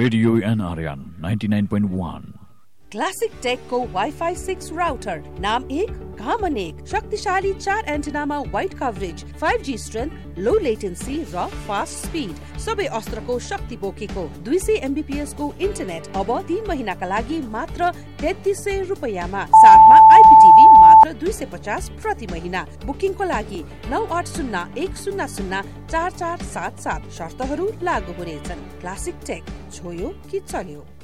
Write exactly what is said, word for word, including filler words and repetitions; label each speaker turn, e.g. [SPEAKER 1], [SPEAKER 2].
[SPEAKER 1] Radio NRN ninety nine point one.
[SPEAKER 2] Classic take को wifi six router, नाम एक काम अनेक, शक्तिशाली चार एन्टेनामा wide coverage, five G strength, लो लेटेन्सी र फास्ट स्पिड, सबै अस्त्रको शक्ति बोकेको दुई सय एमबीपीएस को इन्टरनेट अब तीन महिनाका लागि मात्र तेत्तीस सय रुपैयाँमा, साथमा आइपीटीभी मात्र दुई सय पचास प्रति महिना। बुकिङको लागि नौ आठ शून्य एक शून्य शून्य चार चार सात सात, शर्तहरू लागू हुनेछन्। क्लासिक टेक, छोयो कि चल्यो।